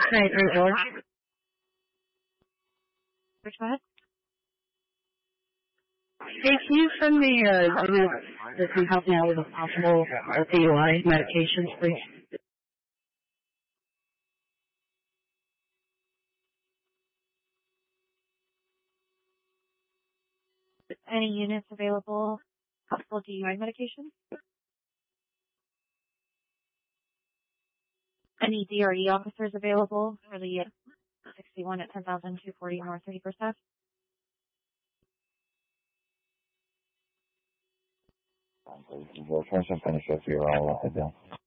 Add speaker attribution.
Speaker 1: 934.
Speaker 2: Which one?
Speaker 1: Hey, can you send me group that can help me out with a possible DUI medications, please?
Speaker 2: Any units available? Possible DUI medication? Any DRE officers available for the 61 at 10,240 North 30%?
Speaker 3: Try something to show you. I'll write it down.